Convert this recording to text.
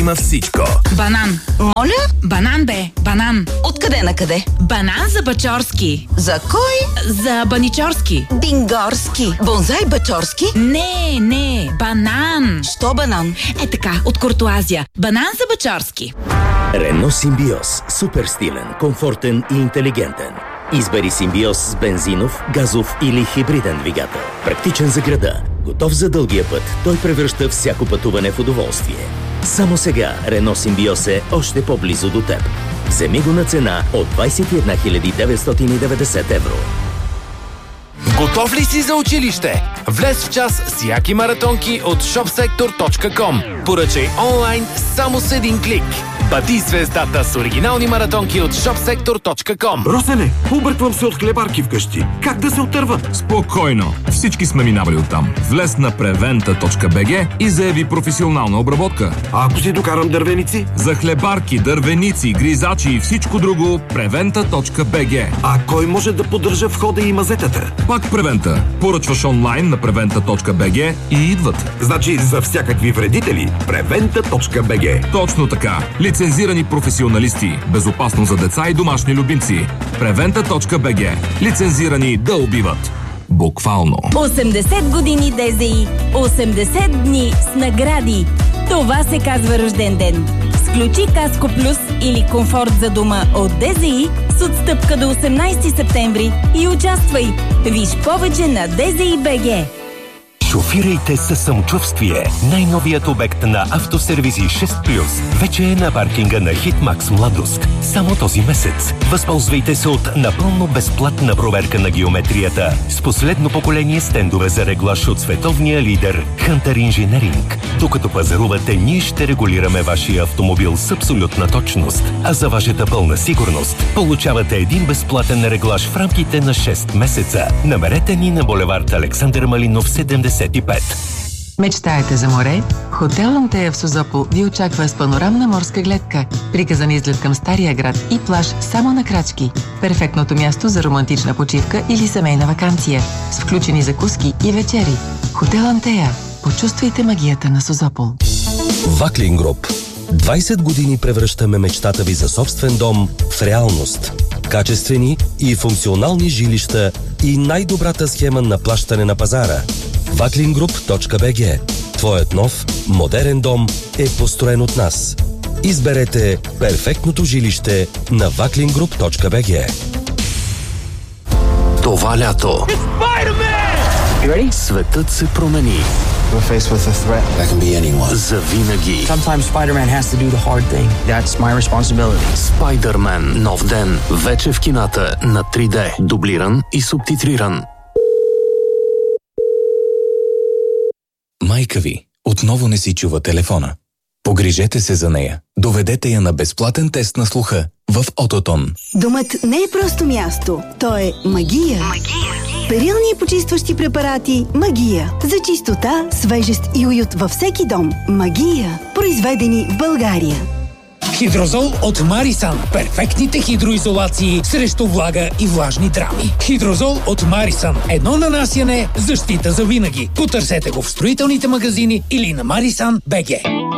има всичко. Банан. Моля? Банан бе, банан. Откъде на къде? Банан за Бачорски. За кой? За Баничорски. Бингорски. Бонзай Бачорски? Не, банан. Що банан? Е така, от Куртуазия. Банан за Бачорски. Рено Симбиоз. Супер стилен, комфортен и интелигентен. Избери Симбиоз с бензинов, газов или хибриден двигател. Практичен за града, готов за дългия път. Той превръща всяко пътуване в удоволствие. Само сега Рено Симбиоз е още по-близо до теб. Вземи го на цена от 21 990 евро. Готов ли си за училище? Влез в час с яки маратонки от shopsektor.com. Поръчай онлайн само с един клик. Бъди звездата с оригинални маратонки от shopsektor.com. Росене, обърквам се от хлебарки вкъщи. Как да се отърва? Спокойно. Всички сме минавали оттам. Влез на preventa.bg и заяви професионална обработка. А ако си докарам дървеници? За хлебарки, дървеници, гризачи и всичко друго, preventa.bg. А кой може да поддържа входа и мазетата? Пак Preventa. Поръчваш онлайн на preventa.bg и идват. Значи за всякакви вредители, preventa.bg. Точно така. Лицензирани професионалисти. Безопасно за деца и домашни любимци. preventa.bg. Лицензирани да убиват. Буквално. 80 години ДЗИ. 80 дни с награди. Това се казва рожден ден. Сключи Каско Плюс или Комфорт за дома от ДЗИ с отстъпка до 18 септември и участвай. Виж повече на DZI BG. Шофирайте със самочувствие. Най-новият обект на Автосервизи 6+. Вече е на паркинга на Хитмакс Младост. Само този месец. Възползвайте се от напълно безплатна проверка на геометрията с последно поколение стендове за реглаж от световния лидер Hunter Engineering. Докато пазарувате, ние ще регулираме вашия автомобил с абсолютна точност. А за вашата пълна сигурност получавате един безплатен реглаж в рамките на 6 месеца. Намерете ни на булевард Александър Малинов 75. Мечтаете за море? Хотел Антея в Созопол ви очаква с панорамна морска гледка, приказан изглед към Стария град и плаж само на крачки. Перфектното място за романтична почивка или семейна ваканция, с включени закуски и вечери. Хотел Антея. Почувствайте магията на Созопол. Ваклин Груп. 20 години превръщаме мечтата ви за собствен дом в реалност. Качествени и функционални жилища и най-добрата схема на плащане на пазара. Vaklingroup.bg. Твоят нов, модерен дом е построен от нас. Изберете перфектното жилище на Vaklingroup.bg. Това лято светът се промени. We're faced with a threat that can be anyone. Завинаги. Sometimes Spider-Man has to do the hard thing. That's my responsibility. Spider-Man. Нов ден. Вече в кината на 3D. Дублиран и субтитриран. Майка ви отново не си чува телефона. Погрижете се за нея. Доведете я на безплатен тест на слуха в Ототон. Домът не е просто място. То е магия. Перилни и почистващи препарати Магия. За чистота, свежест и уют във всеки дом. Магия. Произведени в България. Хидрозол от Марисан. Перфектните хидроизолации срещу влага и влажни драми. Хидрозол от Марисан. Едно нанасяне, защита за винаги. Потърсете го в строителните магазини или на Marisan.bg.